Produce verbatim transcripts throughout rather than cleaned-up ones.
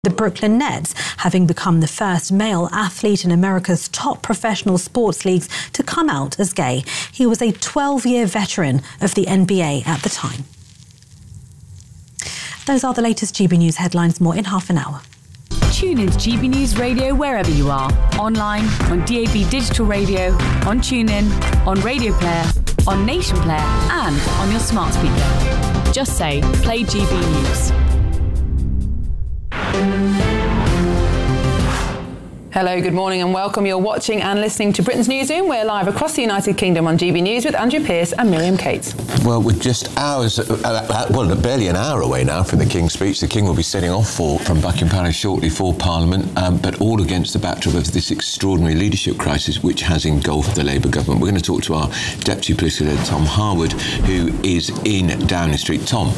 The Brooklyn Nets, having become the first male athlete in America's top professional sports leagues to come out as gay. He was a twelve-year veteran of the N B A at the time. Those are the latest G B News headlines. More in half an hour. Tune in to G B News Radio wherever you are. Online, on D A B Digital Radio, on TuneIn, on Radio Player, on Nation Player and on your smart speaker. Just say, play G B News. Hello, good morning and welcome. You're watching and listening to Britain's Newsroom. We're live across the United Kingdom on G B News with Andrew Pearce and Miriam Cates. Well, we're just hours, uh, well, barely an hour away now from the King's speech. The King will be setting off for, from Buckingham Palace shortly for Parliament, um, but all against the backdrop of this extraordinary leadership crisis which has engulfed the Labour government. We're going to talk to our Deputy Political Editor, Tom Harwood, who is in Downing Street. Tom.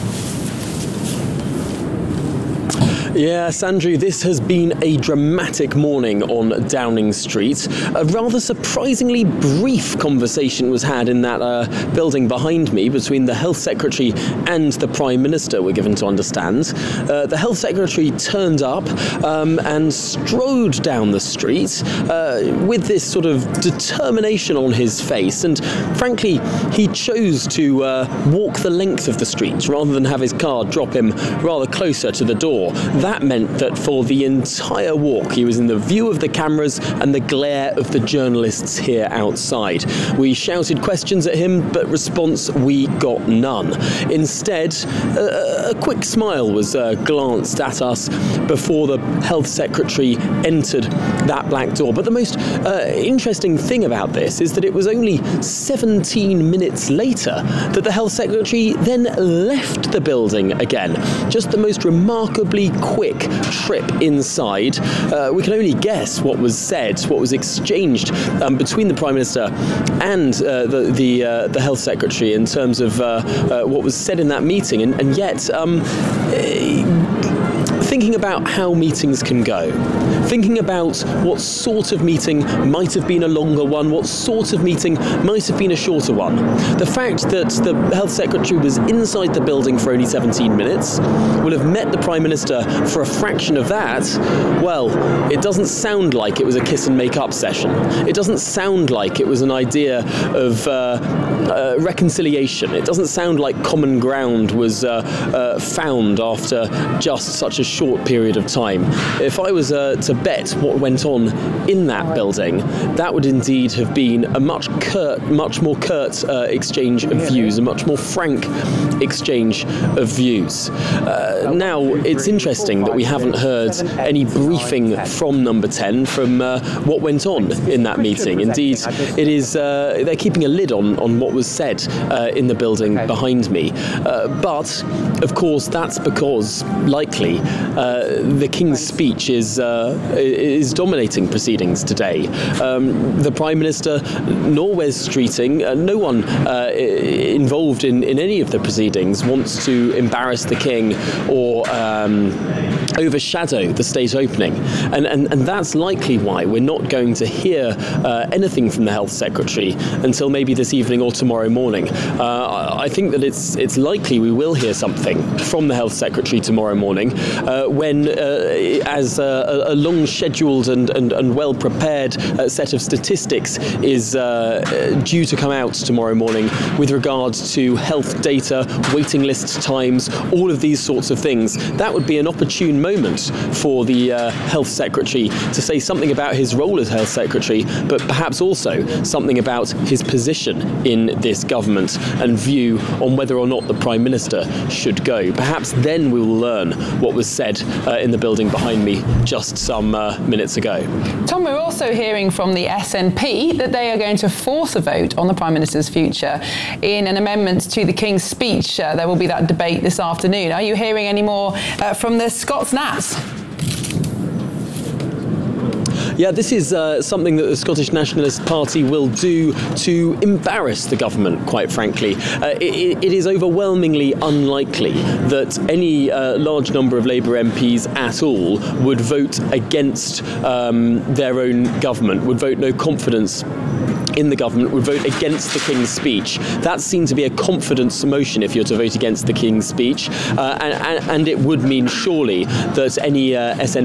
Yes, Andrew, this has been a dramatic morning on Downing Street. A rather surprisingly brief conversation was had in that uh, building behind me between the Health Secretary and the Prime Minister, we're given to understand. Uh, the Health Secretary turned up um, and strode down the street uh, with this sort of determination on his face. And frankly, he chose to uh, walk the length of the street rather than have his car drop him rather closer to the door. That meant that for the entire walk, he was in the view of the cameras and the glare of the journalists here outside. We shouted questions at him, but response we got none. Instead, a, a quick smile was uh, glanced at us before the Health Secretary entered that black door. But the most uh, interesting thing about this is that it was only seventeen minutes later that the Health Secretary then left the building again. Just the most remarkably quick trip inside. Uh, we can only guess what was said, what was exchanged um, between the Prime Minister and uh, the the, uh, the Health Secretary in terms of uh, uh, what was said in that meeting. And, and yet, um, uh, thinking about how meetings can go, thinking about what sort of meeting might have been a longer one, what sort of meeting might have been a shorter one. The fact that the Health Secretary was inside the building for only seventeen minutes, will have met the Prime Minister for a fraction of that, well, it doesn't sound like it was a kiss and make up session. It doesn't sound like it was an idea of uh, uh, reconciliation. It doesn't sound like common ground was uh, uh, found after just such a short period of time. If I was uh, to bet what went on in that building, that would indeed have been a much curt, much more curt uh, exchange of views, a much more frank exchange of views. Uh, now, it's interesting that we haven't heard any briefing from Number ten from uh, what went on in that meeting. Indeed, it is uh, they're keeping a lid on, on what was said uh, in the building behind me. Uh, but, of course, that's because, likely, uh, the King's speech is uh, is dominating proceedings today. Um, the Prime Minister, nor Wes Streeting, uh, no one uh, involved in, in any of the proceedings wants to embarrass the King or um, overshadow the state opening. And, and, and that's likely why we're not going to hear uh, anything from the Health Secretary until maybe this evening or tomorrow morning. Uh, I think that it's it's likely we will hear something from the Health Secretary tomorrow morning uh, when, uh, as a, a long-scheduled and, and, and well-prepared uh, set of statistics is uh, due to come out tomorrow morning with regards to health data, waiting list times, all of these sorts of things. That would be an opportune moment for the uh, Health Secretary to say something about his role as Health Secretary, but perhaps also something about his position in this government and view on whether or not the Prime Minister should go. Perhaps then we will learn what was said uh, in the building behind me just some uh, minutes ago. Tom, we're also hearing from the S N P that they are going to force a vote on the Prime Minister's future in an amendment to the King's speech. Uh, there will be that debate this afternoon. Are you hearing any more uh, from the Scots Nats? Yeah, this is uh, something that the Scottish Nationalist Party will do to embarrass the government, quite frankly. Uh, it, it is overwhelmingly unlikely that any uh, large number of Labour M Ps at all would vote against um, their own government, would vote no confidence in the government would vote against the King's Speech. That seemed to be a confidence motion if you're to vote against the King's Speech, uh, and, and, and it would mean surely that any uh, S N